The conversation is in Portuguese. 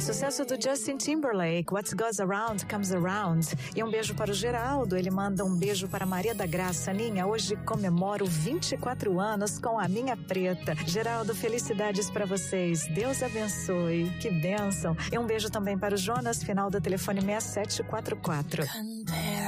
Sucesso do Justin Timberlake, What Goes Around Comes Around. E um beijo para o Geraldo, ele manda um beijo para Maria da Graça. Aninha, hoje comemoro 24 anos com a minha preta. Geraldo, felicidades para vocês, Deus abençoe, que bênção. E um beijo também para o Jonas, final do telefone 6744.